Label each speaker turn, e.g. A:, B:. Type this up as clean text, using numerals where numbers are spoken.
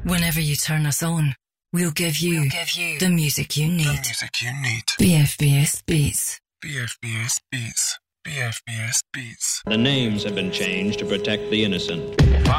A: Whenever you turn us on, we'll give you the music you need. BFBS Beats.
B: BFBS Beats. BFBS Beats.
C: The names have been changed to protect the innocent.